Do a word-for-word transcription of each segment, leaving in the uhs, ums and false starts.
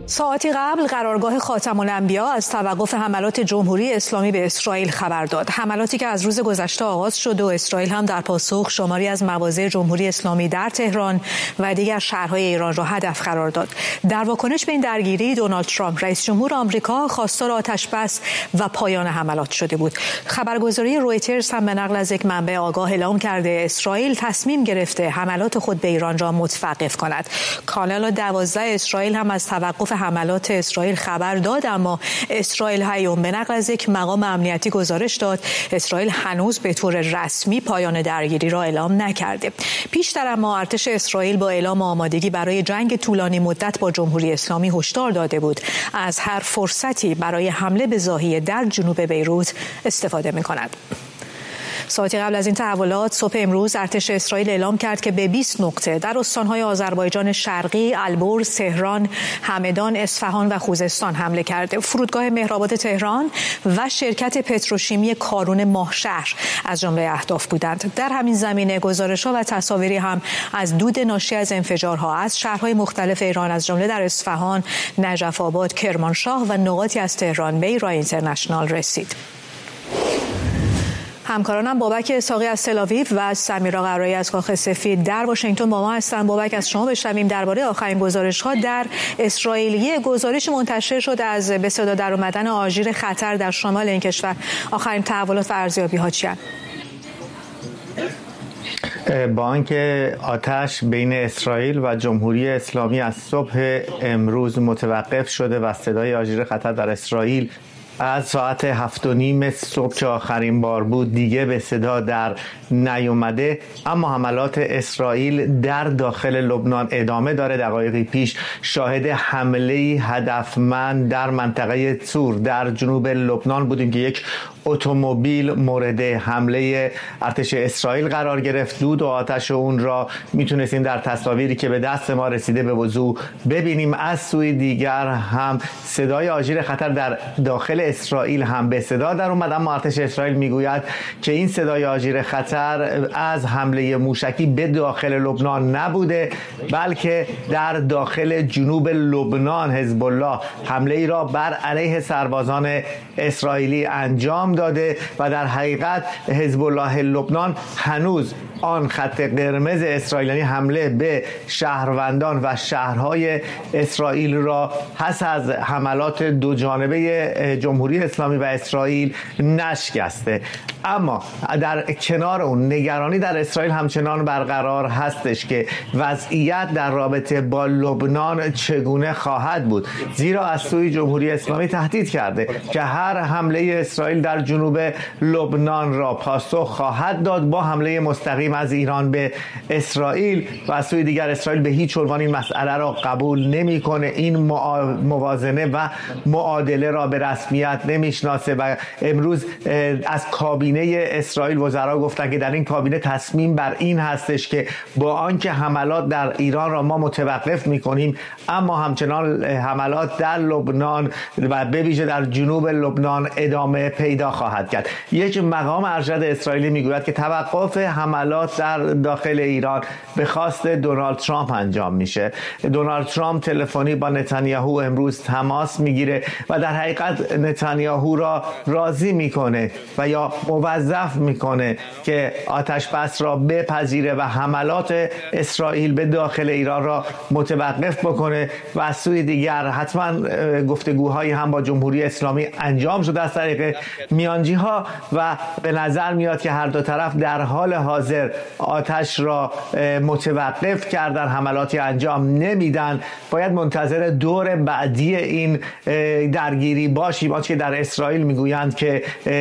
ساعتی قبل قرارگاه خاتم الانبیا از توقف حملات جمهوری اسلامی به اسرائیل خبر داد. حملاتی که از روز گذشته آغاز شد و اسرائیل هم در پاسخ شماری از مواضع جمهوری اسلامی در تهران و دیگر شهرهای ایران را هدف قرار داد. در واکنش به این درگیری دونالد ترامپ رئیس جمهور آمریکا خواستار آتش‌بس و پایان حملات شده بود. خبرگزاری رویترز هم به نقل از یک منبع آگاه اعلام کرده اسرائیل تصمیم گرفته حملات خود به ایران را متوقف کند. کانال دوازده اسرائیل هم از توقف حملات اسرائیل خبر داد، اما اسرائیل هیوم به نقل از یک مقام امنیتی گزارش داد اسرائیل هنوز به طور رسمی پایان درگیری را اعلام نکرده. پیشتر اما ارتش اسرائیل با اعلام آمادگی برای جنگ طولانی مدت با جمهوری اسلامی هشدار داده بود از هر فرصتی برای حمله به ضاحیه در جنوب بیروت استفاده می‌کند. ساعتی قبل از این تحولات صبح امروز ارتش اسرائیل اعلام کرد که به بیست نقطه در استان‌های آذربایجان شرقی، البرز، تهران، همدان، اصفهان و خوزستان حمله کرده. فرودگاه مهرآباد تهران و شرکت پتروشیمی کارون ماهشهر از جمله اهداف بودند. در همین زمینه گزارش‌ها و تصاویری هم از دود ناشی از انفجارها از شهرهای مختلف ایران از جمله در اصفهان، نجف آباد، کرمانشاه و نقاطی از تهران به ایران اینترنشنال رسید. همکارانم بابک اسحاقی از تل‌آویو و سمیرا قرایی از کاخ سفید در واشنگتن با ما هستند. بابک، از شما بشنویم درباره آخرین گزارش‌ها در اسرائیل. یک گزارش منتشر شد از به صدا در اومدن آژیر خطر در شمال این کشور. آخرین تحولات و ارزیابی‌ها چی‌اند؟ با آنکه آتش بین اسرائیل و جمهوری اسلامی از صبح امروز متوقف شده و صدای آژیر خطر در اسرائیل از ساعت هفت و نیم صبح که آخرین بار بود دیگه به صدا در نیومده، اما حملات اسرائیل در داخل لبنان ادامه داره. دقایقی پیش شاهد حمله هدفمند در منطقه صور در جنوب لبنان بودیم که یک اتومبیل مورد حمله ارتش اسرائیل قرار گرفت. دود و آتش اون را میتونستیم در تصاویری که به دست ما رسیده به وضوح ببینیم. از سوی دیگر هم صدای آژیر خطر در داخل اسرائیل هم به صدا در اومد، اما ارتش اسرائیل میگوید که این صدای آژیر خطر از حمله موشکی به داخل لبنان نبوده، بلکه در داخل جنوب لبنان حزب الله حمله ای را بر علیه سربازان اسرائیلی انجام داده و در حقیقت حزب الله لبنان هنوز آن خط قرمز اسرائیل، یعنی حمله به شهروندان و شهرهای اسرائیل را پس از حملات دو جانبه جمهوری اسلامی و اسرائیل نشکسته. اما در کنار اون نگرانی در اسرائیل همچنان برقرار هستش که وضعیت در رابطه با لبنان چگونه خواهد بود، زیرا از سوی جمهوری اسلامی تهدید کرده که هر حمله اسرائیل در جنوب لبنان را پاسخ خواهد داد با حمله مستقیم از ایران به اسرائیل و از سوی دیگر اسرائیل به هیچ عنوان این مسئله را قبول نمیکنه، این موازنه و معادله را به رسمیت نمیشناسه و امروز از کابینه اسرائیل وزرا گفتن که در این کابینه تصمیم بر این هستش که با آنکه حملات در ایران را ما متوقف میکنیم، اما همچنان حملات در لبنان و به ویژه در جنوب لبنان ادامه پیدا خواهد کرد. یک مقام ارشد اسرائیلی میگوید که توقف حملات در داخل ایران به خواست دونالد ترامپ انجام میشه. دونالد ترامپ تلفنی با نتانیاهو امروز تماس میگیره و در حقیقت نتانیاهو را راضی میکنه و یا موظف میکنه که آتش بس را بپذیره و حملات اسرائیل به داخل ایران را متوقف بکنه و از سوی دیگر حتما گفتگوهایی هم با جمهوری اسلامی انجام شده از طریق میانجی ها و به نظر میاد که هر دو طرف در حال حاضر آتش را متوقف کردن، حملاتی انجام نمیدن. باید منتظر دور بعدی این درگیری باشیم، آنچه که در اسرائیل میگویند که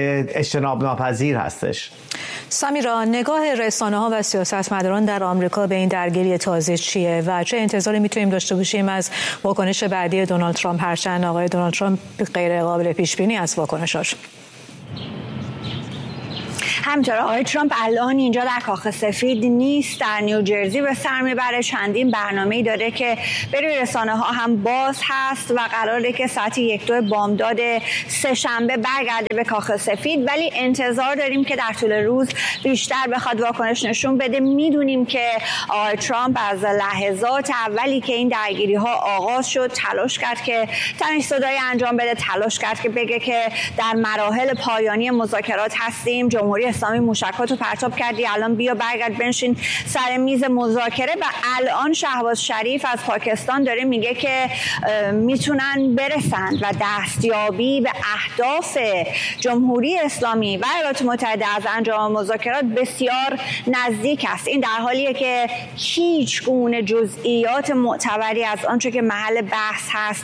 اجتناب ناپذیر هستش. سمیرا، نگاه رسانه‌ها و سیاستمداران در آمریکا به این درگیری تازه چیه و چه انتظاری میتونیم داشته باشیم از واکنش بعدی دونالد ترامپ، هرچند آقای دونالد ترامپ غیر قابل پیش بینی از واکنشاش؟ همینطور آقای ترامپ الان اینجا در کاخ سفید نیست، در نیوجرسی به سر میبره. چندین برنامه‌ای داره که بروی رسانه ها هم باز هست و قراره که ساعت یک دو بامداد سه شنبه برگرده به کاخ سفید، ولی انتظار داریم که در طول روز بیشتر بخواد واکنش نشون بده. میدونیم که آقای ترامپ از لحظات اولی که این درگیری ها آغاز شد تلاش کرد که تنش صدایی انجام بده، تلاش کرد که بگه که در مراحل پایانی مذاکرات هستیم، جمهوری اسلامی موشکاتو پرتاب کردی، الان بیا برگرد بنشین سر میز مذاکره. و الان شهباز شریف از پاکستان داره میگه که میتونن برسند و دستیابی به اهداف جمهوری اسلامی و ایالات متحده از انجام مذاکرات بسیار نزدیک است. این در حالیه که هیچ گونه جزئیات معتبری از آنچه که محل بحث هست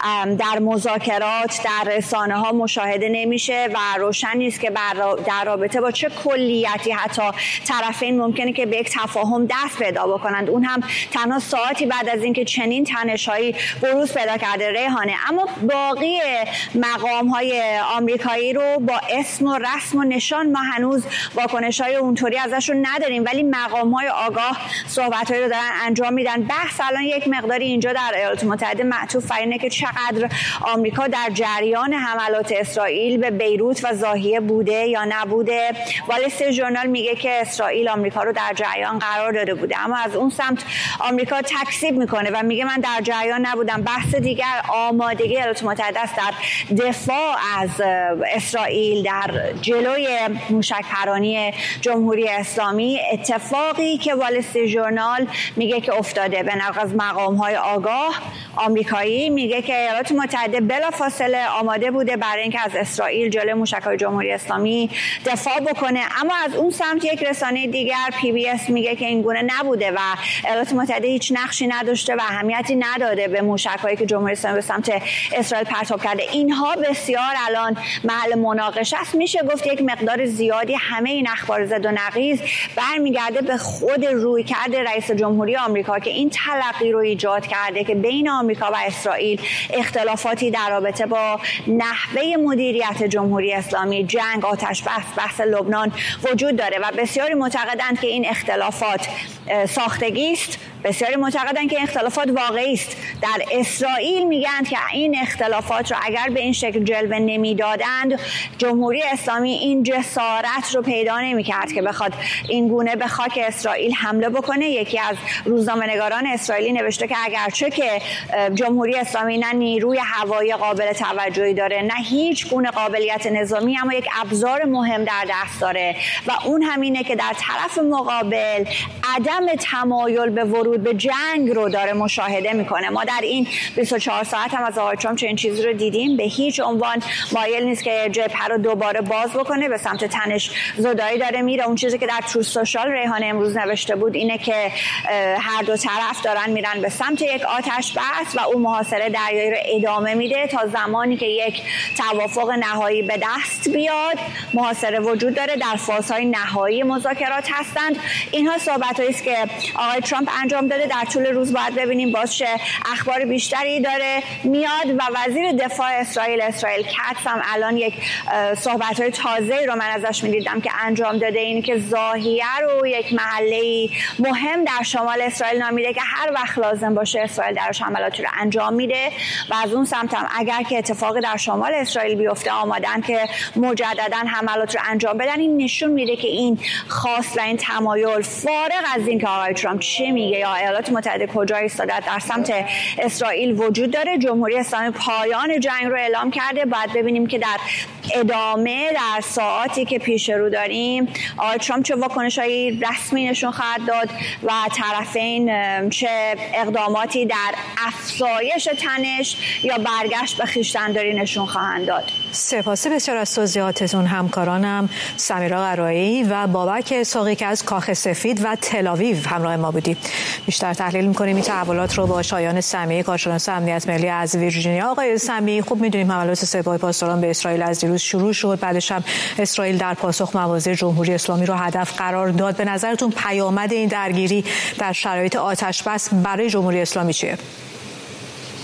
در مذاکرات در رسانه ها مشاهده نمیشه و روشن نیست که در رابطه با چه کلیتی حتی طرفین ممکنه که به یک تفاهم دست پیدا بکنند، اون هم تنها ساعتی بعد از اینکه چنین تنش‌هایی بروز پیدا کرده. ریحانه، اما باقی مقام‌های آمریکایی رو با اسم و رسم و نشان ما هنوز واکنش‌های اونطوری ازشون نداریم، ولی مقام‌های آگاه صحبت‌هایی رو دارن انجام میدن. بحث الان یک مقداری اینجا در ایالات متحده معطوف بر اینه که چقدر آمریکا در جریان حملات اسرائیل به بیروت و ضاحیه بوده یا نبوده. وال استریت ژورنال میگه که اسرائیل آمریکا رو در جریان قرار داده بوده، اما از اون سمت آمریکا تکذیب میکنه و میگه من در جریان نبودم. بحث دیگر آمادگی ایالات متحده است در دفاع از اسرائیل در جلوی موشک‌پرانی جمهوری اسلامی، اتفاقی که وال استریت ژورنال میگه که افتاده. به نقل از مقام‌های آگاه آمریکایی میگه که ایالات متحده بلافاصله آماده بوده برای اینکه از اسرائیل جلوی موشک‌های جمهوری اسلامی دفاع بکنه، اما از اون سمت یک رسانه دیگر پی بی اس میگه که این گونه نبوده و ایالات متحده هیچ نقشی نداشته و اهمیتی نداده به موشک‌هایی که جمهوری اسلامی به سمت اسرائیل پرتاب کرده. اینها بسیار الان محل مناقشه است. میشه گفت یک مقدار زیادی همه این اخبار زد و نقیض برمیگرده به خود رویکرد رئیس جمهوری آمریکا که این تلقی رو ایجاد کرده که بین آمریکا و اسرائیل اختلافاتی در رابطه با نحوه مدیریت جمهوری اسلامی، جنگ، آتش بس، بحث لبنان وجود داره و بسیاری معتقدند که این اختلافات ساختگی است. بسیاری معتقدند که این اختلافات واقعی است. در اسرائیل میگن که این اختلافات رو اگر به این شکل جلوه نمیدادند جمهوری اسلامی این جسارت رو پیدا نمیکرد که بخواد این گونه به خاک اسرائیل حمله بکنه. یکی از روزنامه‌نگاران اسرائیلی نوشته که اگرچه که جمهوری اسلامی نه نیروی هوایی قابل توجهی داره نه هیچ گونه قابلیت نظامی، اما یک ابزار مهم در دست داره و اون همینه که در طرف مقابل عدم تمایل به ورود به جنگ رو داره مشاهده میکنه. ما در این بیست و چهار ساعت هم از آقای ترامپ چنین چیزی رو دیدیم، به هیچ عنوان مایل نیست که جبهه رو دوباره باز بکنه، به سمت تنش زدایی داره میره. اون چیزی که در تروث سوشال ریحانه امروز نوشته بود اینه که هر دو طرف دارن میرن به سمت یک آتش بس و اون محاصره دریایی رو ادامه میده تا زمانی که یک توافق نهایی به دست بیاد. محاصره وجود داره، در فازهای نهایی مذاکرات هستند. اینها صحبتایی است که آقای ترامپ انجام داده. در طول روز باید ببینیم باز چه اخبار بیشتری داره میاد. و وزیر دفاع اسرائیل اسرائیل کاتس هم الان یک صحبت‌های تازه‌ای رو من ازش می‌دیدم که انجام داده، این که ضاحیه رو یک محله مهم در شمال اسرائیل نامیده که هر وقت لازم باشه اسرائیل درش حملاتی رو انجام میده و از اون سمت هم اگر که اتفاقی در شمال اسرائیل بیفته آمادن که مجددا حملات رو انجام بدن. این نشون میده که این خواست و این تمایل فارغ از اینکه آقای ترامپ چه میگه یا ایالات متحده کجا ایستاده در سمت اسرائیل وجود داره. جمهوری اسلامی پایان جنگ رو اعلام کرده. باید ببینیم که در ادامه در ساعاتی که پیش رو داریم آقای ترامپ چه واکنش‌های رسمی نشون خواهد داد و طرفین چه اقداماتی در افزایش تنش یا برگشت به خویشتن‌داری نشون خواهند داد. سپاس بسیار از توضیحاتتون همکارانم سمیرا قرایی و بابک اسحاقی که از کاخ سفید و تل‌آویو همراه ما بودی. بیشتر تحلیل می‌کنیم این تحولات رو با شایان سمیعی کارشناس امنیت ملی از ویرجینیا. آقای سمیعی، خوب می‌دونیم حملات سپاه پاسداران به اسرائیل از دیروز شروع شد، بعدش هم اسرائیل در پاسخ مواضع جمهوری اسلامی رو هدف قرار داد. به نظرتون پیامد این درگیری در شرایط آتش بس برای جمهوری اسلامی چیه؟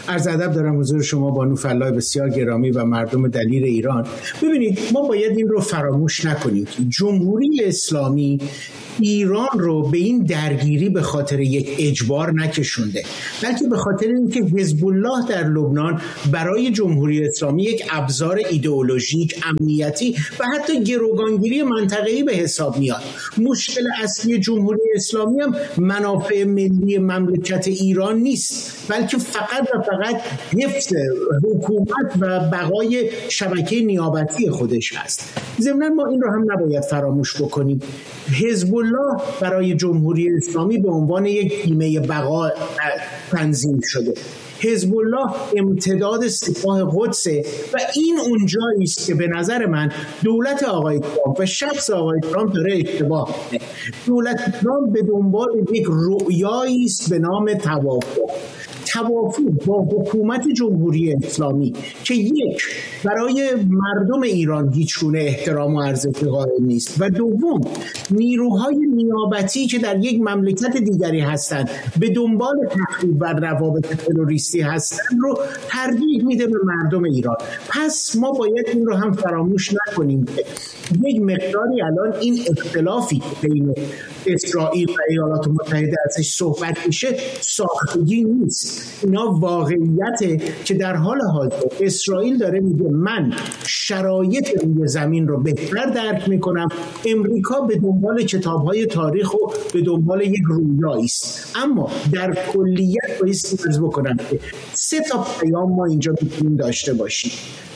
عرض ادب دارم حضور شما بانو فلاح بسیار گرامی و مردم دلیر ایران. ببینید ما باید این رو فراموش نکنیم که جمهوری اسلامی ایران رو به این درگیری به خاطر یک اجبار نکشونده، بلکه به خاطر اینکه حزب الله در لبنان برای جمهوری اسلامی یک ابزار ایدئولوژیک، امنیتی و حتی گروگانگیری منطقه‌ای به حساب میاد. مشکل اصلی جمهوری اسلامی هم منافع ملی مملکت ایران نیست، بلکه فقط و فقط حفظ حکومت و بقای شبکه نیابتی خودش هست. ضمن ما این رو هم نباید فراموش بکنیم. حزب الله برای جمهوری اسلامی به عنوان یک بیمه بقا تنظیم شده. حزب الله امتداد سپاه قدسه و این اونجایی است که به نظر من دولت آقای ترامپ و شخص آقای ترامپ داره اشتباه می‌کنه. دولت ترامپ به دنبال یک رؤیایی است به نام توافق. توافق با حکومت جمهوری اسلامی که یک، برای مردم ایران هیچگونه احترام و ارزش قائل نیست و دوم، نیروهای نیابتی که در یک مملکت دیگری هستند به دنبال تخریب و روابط تروریستی هستند رو ترجیح میده به مردم ایران. پس ما باید این رو هم فراموش نکنیم که یک مقداری الان این اختلافی بین اسرائیل و ایالات متحده ازش صحبت میشه ساختگی نیست. اینا واقعیته که در حال حاضر اسرائیل داره میگه من شرایط روی زمین رو بهتر درک میکنم، امریکا به دنبال کتاب‌های تاریخ و به دنبال یک رویایی است. اما در کلیت باید عرض بکنم که سه تا پیام ما اینجا میتونیم داشته باشیم.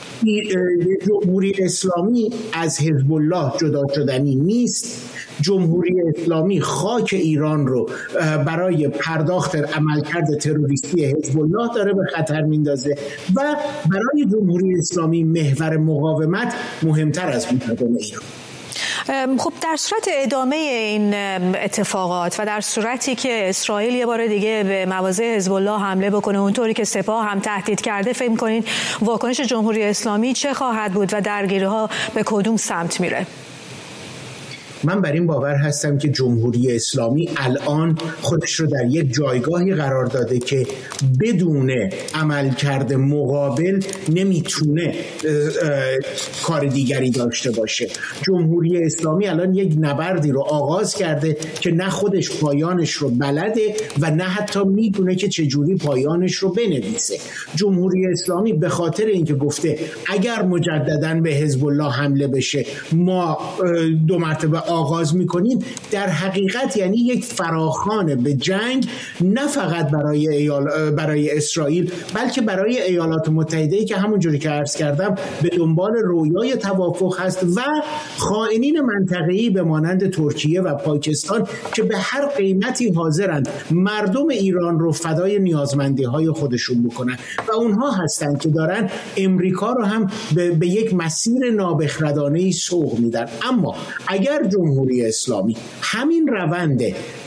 جمهوری اسلامی از حزب الله جدا شدنی نیست. جمهوری اسلامی خاک ایران رو برای پرداخت عملکرد تروریستی حزب الله داره به خطر میندازه و برای جمهوری اسلامی محور مقاومت مهمتر از مردم ایران. خب در صورت ادامه این اتفاقات و در صورتی که اسرائیل یه بار دیگه به مواضع حزب الله حمله بکنه اونطوری که سپاه هم تهدید کرده، فکر می‌کنید واکنش جمهوری اسلامی چه خواهد بود و درگیری‌ها به کدوم سمت میره؟ من بر این باور هستم که جمهوری اسلامی الان خودش رو در یک جایگاهی قرار داده که بدون عملکرد مقابل نمیتونه کار دیگری داشته باشه. جمهوری اسلامی الان یک نبردی رو آغاز کرده که نه خودش پایانش رو بلده و نه حتی میدونه که چجوری پایانش رو بنویسه. جمهوری اسلامی به خاطر اینکه گفته اگر مجدداً به حزب الله حمله بشه ما دو مرتبه آغاز میکنیم، در حقیقت یعنی یک فراخوان به جنگ، نه فقط برای ایال... برای اسرائیل بلکه برای ایالات متحده که همونجوری که عرض کردم به دنبال رویای توافق هست و خائنین منطقه‌ای به مانند ترکیه و پاکستان که به هر قیمتی حاضرند مردم ایران رو فدای نیازمندی‌های خودشون بکنن و اونها هستند که دارن امریکا رو هم به, به یک مسیر نابخردانه‌ای سوق میدن. اما اگر جمهوری اسلامی همین روند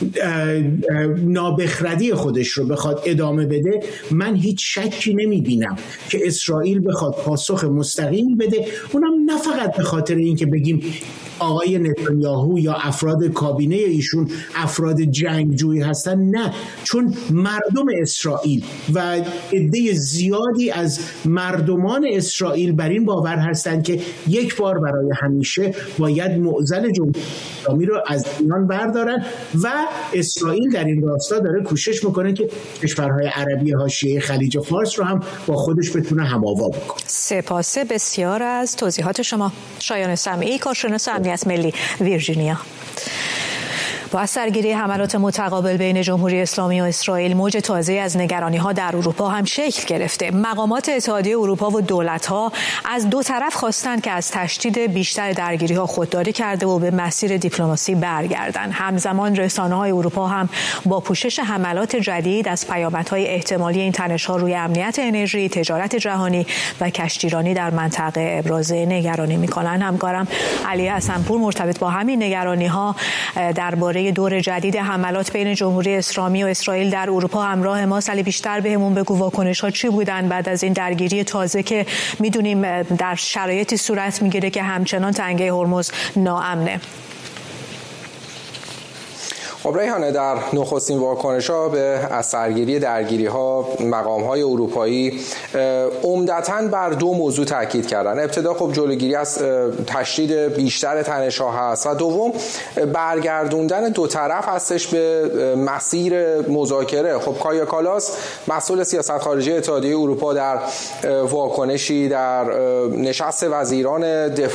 نابخردی خودش رو بخواد ادامه بده، من هیچ شکی نمیبینم که اسرائیل بخواد پاسخ مستقیمی بده، اونم نه فقط به خاطر اینکه بگیم آقای نتانیاهو یا افراد کابینه ایشون افراد جنگجویی هستن، نه، چون مردم اسرائیل و عده زیادی از مردمان اسرائیل بر این باور هستند که یک بار برای همیشه باید معضل جمهوری اسلامی رو از ایران بردارن و اسرائیل در این راستا داره کوشش میکنه که کشورهای عربی حاشیه خلیج فارس رو هم با خودش بتونه هم‌آوا بکنه. سپاس بسیار از توضیحات شما. شایان سمیعی، کارشناس امنیت ملی، ویرجینیا. با سرگیری حملات متقابل بین جمهوری اسلامی و اسرائیل، موج تازه از نگرانی‌ها در اروپا هم شکل گرفته. مقامات اتحادیه اروپا و دولت‌ها از دو طرف خواستند که از تشدید بیشتر درگیری‌ها خودداری کرده و به مسیر دیپلماسی برگردند. همزمان رسانه‌های اروپا هم با پوشش حملات جدید از پیامدهای احتمالی این تنش‌ها روی امنیت انرژی، تجارت جهانی و کشتیرانی در منطقه ابراز نگرانی می‌کنند. همکارم علی حسن‌پور مرتبط با همین نگرانی‌ها درباره دور جدید حملات بین جمهوری اسلامی و اسرائیل در اروپا همراه ما. سالی بیشتر بهمون بگو واکنش‌ها چی بودن بعد از این درگیری تازه که میدونیم در شرایطی صورت میگیره که همچنان تنگه هرمز ناامنه. خب ریحانه، در نخستین واکنش‌ها به از سرگیری درگیری‌ها مقام‌های اروپایی عمدتاً بر دو موضوع تاکید کردن. ابتدا خب جلوگیری از تشدید بیشتر تنش‌ها هست و دوم برگردوندن دو طرف هستش به مسیر مذاکره. خب کایا کالاس مسئول سیاست خارجی اتحادیه اروپا در واکنشی در نشست وزیران دفاع